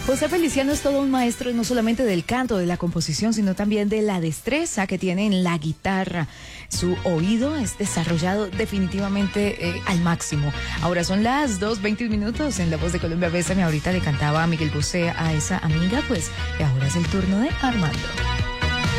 José Feliciano es todo un maestro no solamente del canto, de la composición, sino también de la destreza que tiene en la guitarra. Su oído es desarrollado definitivamente al máximo. Ahora son las 2:20 en La Voz de Colombia. Bésame, ahorita le cantaba a Miguel Bosé a esa amiga, pues y ahora es el turno de Armando.